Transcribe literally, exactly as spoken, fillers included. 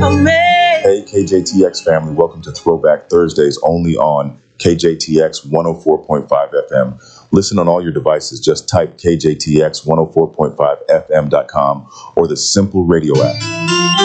Hey, K J T X family, welcome to Throwback Thursdays only on K J T X one oh four point five F M. Listen on all your devices. Just type K J T X one oh four point five F M dot com or the Simple Radio app.